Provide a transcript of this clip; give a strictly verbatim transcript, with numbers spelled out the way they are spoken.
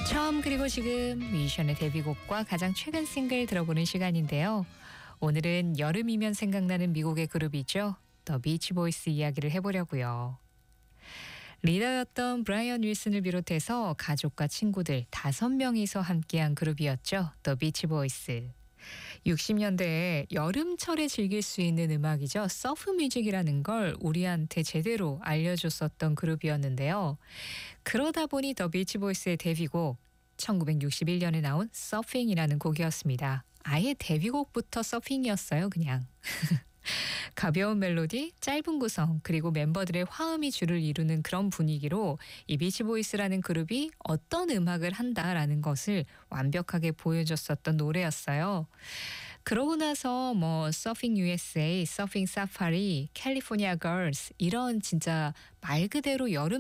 처음 그리고 지금 뮤지션의 데뷔곡과 가장 최근 싱글 들어보는 시간인데요. 오늘은 여름이면 생각나는 미국의 그룹이죠. 더 비치 보이스 이야기를 해보려고요. 리더였던 브라이언 윌슨을 비롯해서 가족과 친구들 다섯 명이서 함께한 그룹이었죠. 더 비치 보이스. 육십 년대에 여름철에 즐길 수 있는 음악이죠. 서프 뮤직이라는 걸 우리한테 제대로 알려줬었던 그룹이었는데요. 그러다 보니 더 비치 보이스의 데뷔곡 천구백육십일 년에 나온 서핑이라는 곡이었습니다. 아예 데뷔곡부터 서핑이었어요, 그냥. 가벼운 멜로디, 짧은 구성, 그리고 멤버들의 화음이 주를 이루는 그런 분위기로 이 비치보이스라는 그룹이 어떤 음악을 한다라는 것을 완벽하게 보여줬었던 노래였어요. 그러고 나서 뭐 서핑 유에스에이, 서핑 사파리, 캘리포니아 걸스 이런 진짜 말 그대로 여름